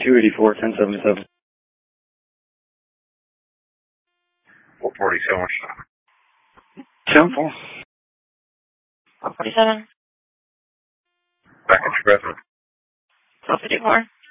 284, 1077. 447. Temple. 447. Back at your breath. 1254.